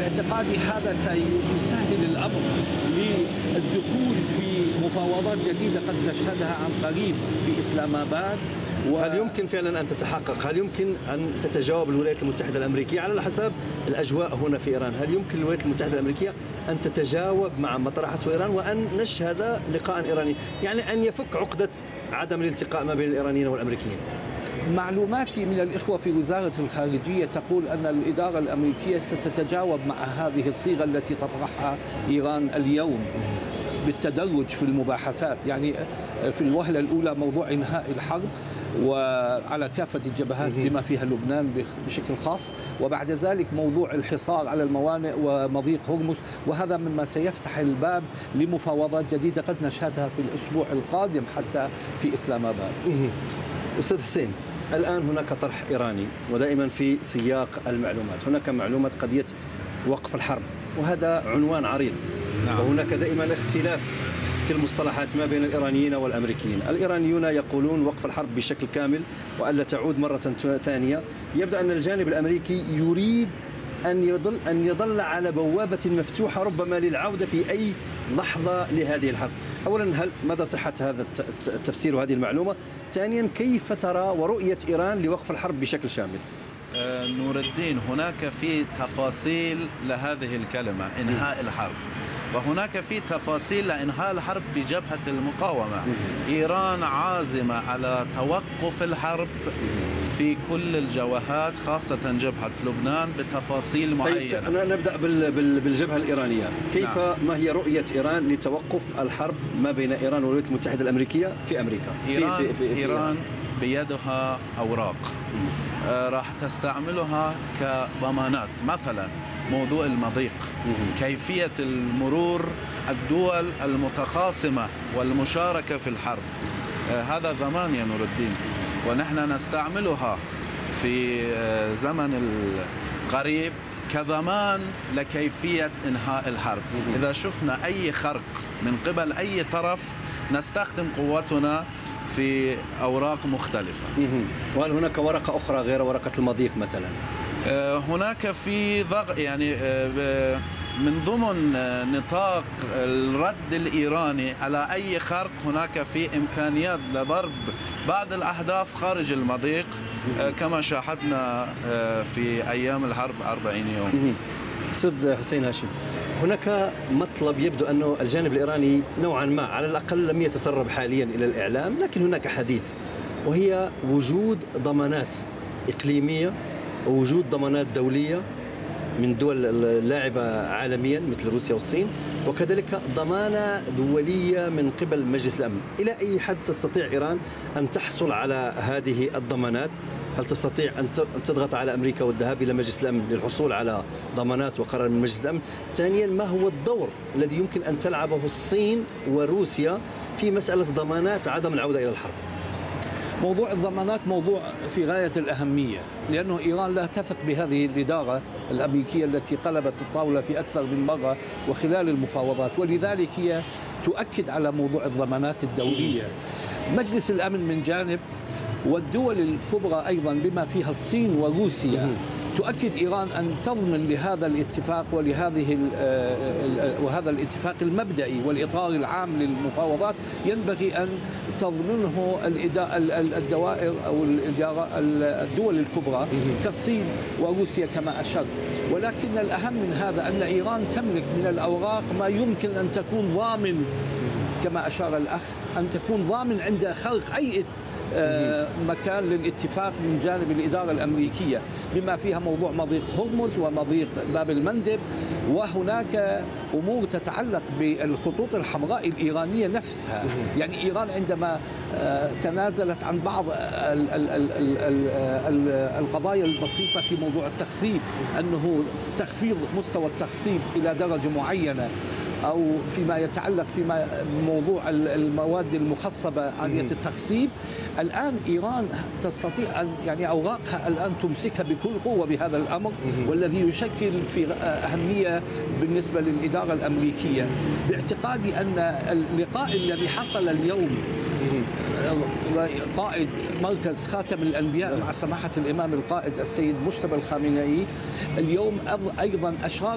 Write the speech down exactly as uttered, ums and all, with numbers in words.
باعتقادي هذا سيسهل الأمر للدخول في مفاوضات جديدة قد نشهدها عن قريب في إسلام آباد. و... هل يمكن فعلا أن تتحقق؟ هل يمكن أن تتجاوب الولايات المتحدة الأمريكية على حسب الأجواء هنا في إيران؟ هل يمكن الولايات المتحدة الأمريكية أن تتجاوب مع ما طرحته إيران وأن نشهد لقاء إيراني، يعني أن يفك عقدة عدم الالتقاء ما بين الإيرانيين والأمريكيين؟ معلوماتي من الإخوة في وزارة الخارجية تقول أن الإدارة الأمريكية ستتجاوب مع هذه الصيغة التي تطرحها إيران اليوم بالتدرج في المباحثات. يعني في الوهلة الأولى موضوع إنهاء الحرب وعلى كافة الجبهات بما فيها لبنان بشكل خاص، وبعد ذلك موضوع الحصار على الموانئ ومضيق هرمز، وهذا مما سيفتح الباب لمفاوضات جديدة قد نشهدها في الأسبوع القادم حتى في إسلام آباد. أستاذ حسين، الآن هناك طرح إيراني، ودائما في سياق المعلومات هناك معلومات قضية وقف الحرب، وهذا عنوان عريض. نعم. وهناك دائما اختلاف في المصطلحات ما بين الإيرانيين والأمريكيين. الإيرانيون يقولون وقف الحرب بشكل كامل وألا تعود مرة ثانية. يبدو أن الجانب الأمريكي يريد أن يظل أن يظل على بوابة مفتوحة ربما للعودة في أي لحظة لهذه الحرب. أولا، هل مدى صحة هذا التفسير وهذه المعلومة؟ ثانيا، كيف ترى ورؤية إيران لوقف الحرب بشكل شامل؟ نور الدين، هناك في تفاصيل لهذه الكلمة إنهاء الحرب، وهناك في تفاصيل لإنهاء الحرب في جبهة المقاومة. إيران عازمة على توقف الحرب في كل الجبهات، خاصة جبهة لبنان بتفاصيل معينة. طيب، نبدأ بالجبهة الإيرانية. كيف نعم. ما هي رؤية إيران لتوقف الحرب ما بين إيران والولايات المتحدة الأمريكية في أمريكا؟ إيران, في في في إيران بيدها أوراق آه راح تستعملها كضمانات، مثلا موضوع المضيق، كيفية المرور الدول المتخاصمة والمشاركة في الحرب، آه هذا ضمان يا نور الدين، ونحن نستعملها في آه زمن القريب كضمان لكيفية إنهاء الحرب. إذا شفنا أي خرق من قبل أي طرف نستخدم قوتنا في أوراق مختلفة. وهل هناك ورقة أخرى غير ورقة المضيق مثلا؟ هناك في ضغط، يعني من ضمن نطاق الرد الإيراني على أي خرق هناك في إمكانيات لضرب بعض الأهداف خارج المضيق كما شاهدنا في أيام الحرب أربعين يوم. أستاذ حسين هاشم، هناك مطلب يبدو أنه الجانب الإيراني نوعا ما على الأقل لم يتسرب حاليا إلى الإعلام، لكن هناك حديث، وهي وجود ضمانات إقليمية ووجود ضمانات دولية من دول اللاعبة عالميا مثل روسيا والصين، وكذلك ضمانة دولية من قبل مجلس الأمن. إلى أي حد تستطيع إيران أن تحصل على هذه الضمانات؟ هل تستطيع أن تضغط على أمريكا والذهاب إلى مجلس الأمن للحصول على ضمانات وقرار من مجلس الأمن؟ ثانيا، ما هو الدور الذي يمكن أن تلعبه الصين وروسيا في مسألة ضمانات عدم العودة إلى الحرب؟ موضوع الضمانات موضوع في غاية الأهمية، لأنه إيران لا تثق بهذه الإدارة الأمريكية التي قلبت الطاولة في أكثر من مرة وخلال المفاوضات، ولذلك هي تؤكد على موضوع الضمانات الدولية. مجلس الأمن من جانب، والدول الكبرى أيضا بما فيها الصين وروسيا تؤكد إيران أن تضمن لهذا الاتفاق ولهذه وهذا الاتفاق المبدئي والإطار العام للمفاوضات ينبغي أن تضمنه الدوائر أو الدول الكبرى كالصين وروسيا كما أشرت. ولكن الأهم من هذا أن إيران تملك من الأوراق ما يمكن أن تكون ضامن، كما أشار الأخ، أن تكون ضامن عند خلق أي مكان للاتفاق من جانب الإدارة الأمريكية، بما فيها موضوع مضيق هرمز ومضيق باب المندب، وهناك أمور تتعلق بالخطوط الحمراء الإيرانية نفسها. يعني إيران عندما تنازلت عن بعض القضايا البسيطة في موضوع التخصيب، أنه تخفيض مستوى التخصيب إلى درجة معينة، أو فيما يتعلق في موضوع المواد المخصبة عالية التخصيب، الآن إيران تستطيع أن يعني أوراقها الآن تمسكها بكل قوة بهذا الأمر، والذي يشكل في أهمية بالنسبة للإدارة الأمريكية. باعتقادي أن اللقاء الذي حصل اليوم قائد مركز خاتم الأنبياء مع سماحة الإمام القائد السيد مجتبى الخامنئي اليوم أيضا أشار